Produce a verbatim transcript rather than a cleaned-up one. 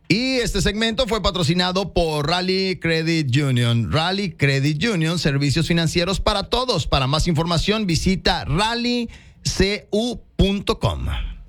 Y este segmento fue patrocinado por Rally Credit Union. Rally Credit Union, servicios financieros para todos. Para más información, visita rally c u punto com.